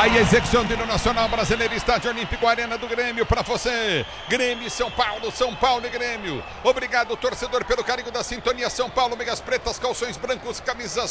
Aí a execução do hino nacional brasileiro, Estádio Olímpico, Arena do Grêmio, para você. Grêmio e São Paulo e Grêmio. Obrigado, torcedor, pelo carinho da sintonia. São Paulo, meias pretas, calções brancos, camisas